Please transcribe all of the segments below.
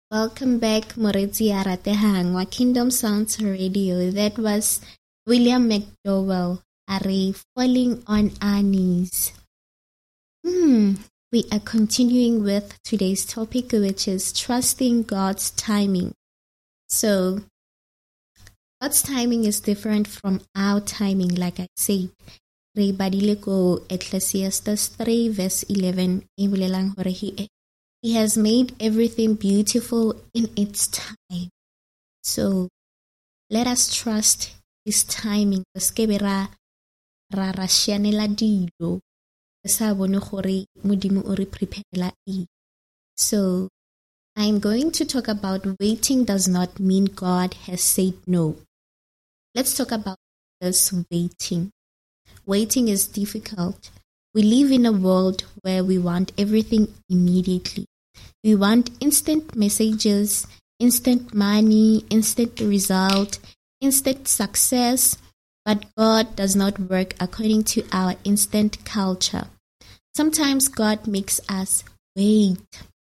Welcome back, Moretsi ya ratehang wa Kingdom Sounds Radio. That was William McDowell, are Falling on Our Knees. We are continuing with today's topic, which is trusting God's timing. So, God's timing is different from our timing, like I said. Re badile ko Ecclesiastes 3 verse 11. He has made everything beautiful in its time. So, let us trust His timing. So, I'm going to talk about waiting does not mean God has said no. Let's talk about this waiting. Waiting is difficult. We live in a world where we want everything immediately. We want instant messages, instant money, instant result, instant success, but God does not work according to our instant culture. Sometimes God makes us wait.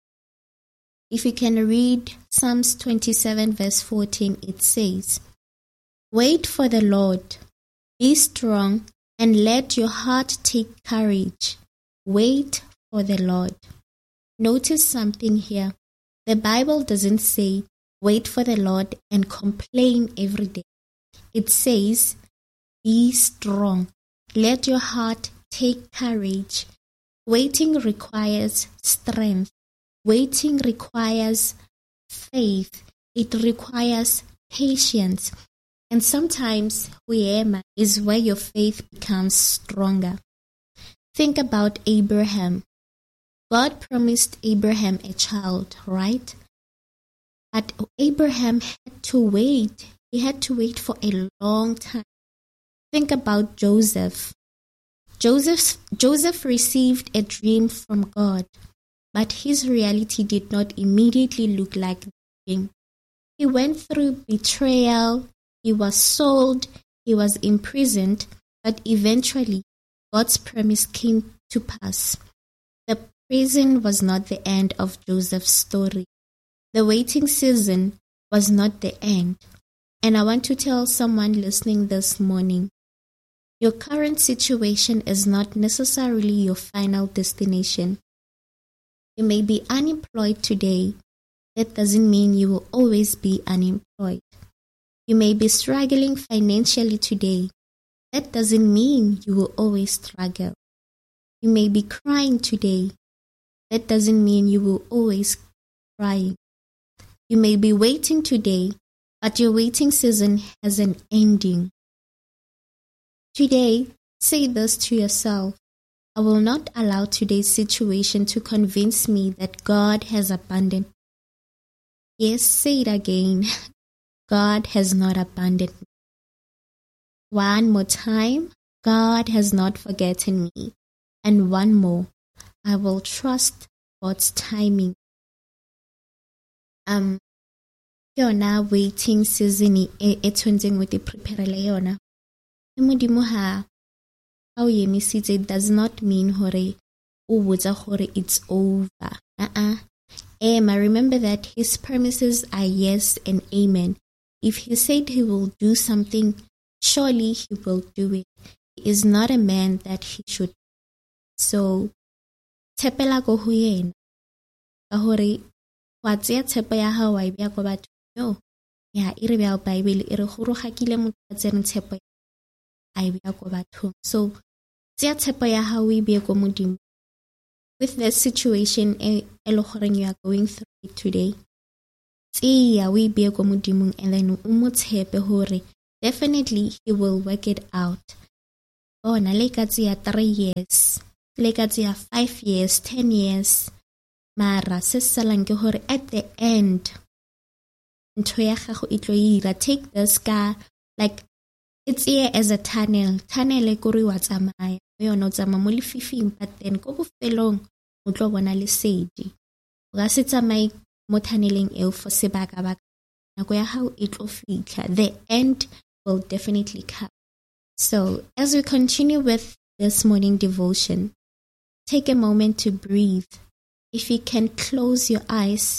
If you can read Psalms 27 verse 14, it says, "Wait for the Lord, be strong, and let your heart take courage. Wait for the Lord." Notice something here. The Bible doesn't say, wait for the Lord and complain every day. It says, be strong. Let your heart take courage. Waiting requires strength. Waiting requires faith. It requires patience. And sometimes Huema is where your faith becomes stronger. Think about Abraham. God promised Abraham a child, right? But Abraham had to wait. He had to wait for a long time. Think about Joseph. Joseph received a dream from God, but his reality did not immediately look like the dream. He went through betrayal. He was sold, he was imprisoned, but eventually God's promise came to pass. The prison was not the end of Joseph's story. The waiting season was not the end. And I want to tell someone listening this morning, your current situation is not necessarily your final destination. You may be unemployed today. That doesn't mean you will always be unemployed. You may be struggling financially today. That doesn't mean you will always struggle. You may be crying today. That doesn't mean you will always cry. You may be waiting today, but your waiting season has an ending. Today, say this to yourself. I will not allow today's situation to convince me that God has abandoned me. Yes, say it again. God has not abandoned me. One more time, God has not forgotten me. And one more, I will trust God's timing. Yona waiting season e tshwantseng with the preparele yona. Modimo ha o emisitse, it does not mean hore o botsa hore it's over. I remember that His promises are yes and amen. If He said He will do something, surely He will do it. He is not a man that He should. So, tshepela ko ho yena. Ka hore wa tseya tshepo ya hao wa ibea ko batho. No. Ya ire bea Bible ire go rogakile motho a tsere tshepo a ibea ko batho. So, tseya tshepo ya hao o ibea ko Modimo. With the situation you are going through it today, we be ko Modimong, and then umutshepe hore definitely He will work it out. Bona le ka tsia 3 years, le ka tsia 5 years, 10 years. Mara se salang ke hore at the end ntho ya gago e tlo ira. Take this car like it's here as a tunnel e kore wa tsamaya yona o tsamaya mo lefifing, but then ko bofelong o tlo bona lesedi. O ka se tsamaye mo tunneleng eo for sebaka nako ya hao e tlo fitlha. The end will definitely come. So as we continue with this morning devotion, take a moment to breathe. If you can close your eyes,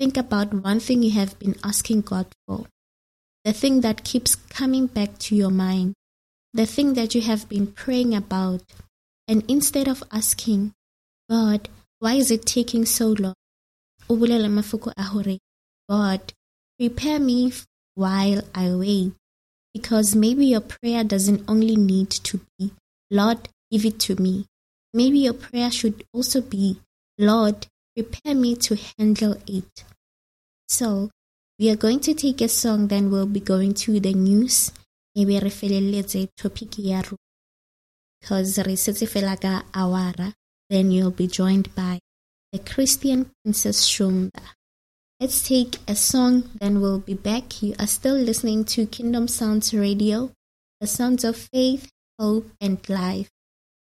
think about one thing you have been asking God for, the thing that keeps coming back to your mind, the thing that you have been praying about. And instead of asking, God, why is it taking so long? O bolele mafoko a hore, God, prepare me while I wait. Because maybe your prayer doesn't only need to be, Lord, give it to me. Maybe your prayer should also be, Lord, prepare me to handle it. So, we are going to take a song, then we'll be going to the news. Maybe re feleletse topic ya ro. Because re setse fela ka awara, then you'll be joined by the Christian Princess Shumba. Let's take a song, then we'll be back. You are still listening to Kingdom Sounds Radio, the sounds of faith, hope, and life.